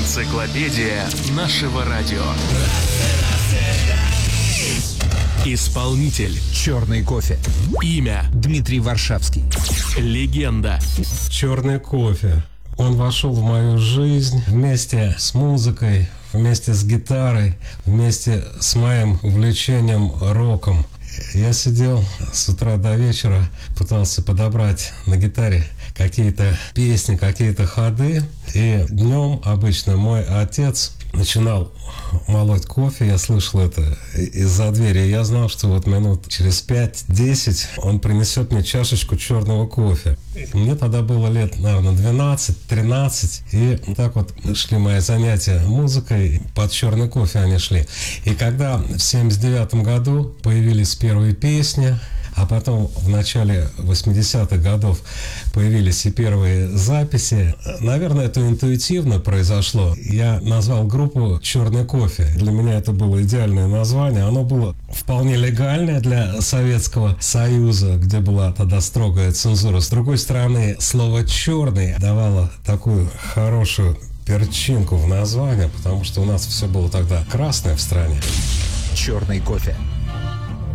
Энциклопедия нашего радио. Исполнитель Черный кофе. Имя Дмитрий Варшавский. Легенда. Черный кофе. Он вошел в мою жизнь вместе с музыкой, вместе с гитарой, вместе с моим увлечением роком. Я сидел с утра до вечера, пытался подобрать на гитаре какие-то песни, какие-то ходы. И днем обычно мой отец начинал молоть кофе, я слышал это из-за двери. Я знал, что вот минут через 5-10 он принесет мне чашечку черного кофе. Мне тогда было лет, наверное, 12-13. И так вот шли мои занятия музыкой, под черный кофе они шли. И когда в 79 году появились первые песни, а потом в начале 80-х годов появились и первые записи. Наверное, это интуитивно произошло. Я назвал группу «Черный кофе». Для меня это было идеальное название. Оно было вполне легальное для Советского Союза, где была тогда строгая цензура. С другой стороны, слово «черный» давало такую хорошую перчинку в название, потому что у нас все было тогда красное в стране. Черный кофе.